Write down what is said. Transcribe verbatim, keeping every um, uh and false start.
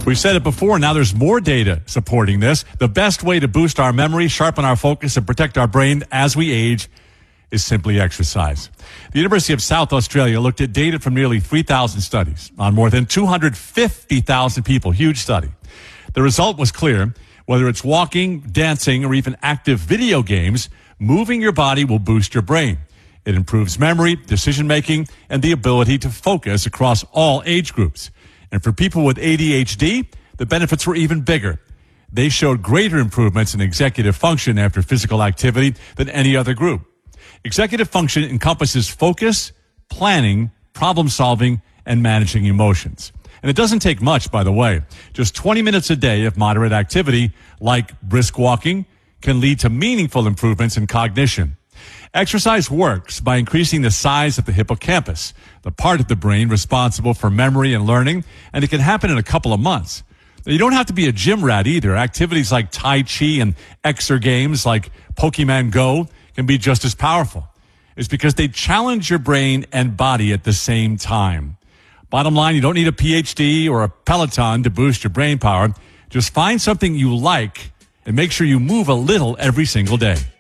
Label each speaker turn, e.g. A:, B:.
A: We said it before, now there's more data supporting this. The best way to boost our memory, sharpen our focus, and protect our brain as we age is simply exercise. The University of South Australia looked at data from nearly three thousand studies on more than two hundred fifty thousand people. Huge study. The result was clear. Whether it's walking, dancing, or even active video games, moving your body will boost your brain. It improves memory, decision-making, and the ability to focus across all age groups. And for people with A D H D, the benefits were even bigger. They showed greater improvements in executive function after physical activity than any other group. Executive function encompasses focus, planning, problem solving, and managing emotions. And it doesn't take much, by the way. Just twenty minutes a day of moderate activity, like brisk walking, can lead to meaningful improvements in cognition. Exercise works by increasing the size of the hippocampus, the part of the brain responsible for memory and learning, and it can happen in a couple of months. You don't have to be a gym rat either. Activities like Tai Chi and Exer games like Pokemon Go can be just as powerful. It's because they challenge your brain and body at the same time. Bottom line, you don't need a P H D or a Peloton to boost your brain power. Just find something you like and make sure you move a little every single day.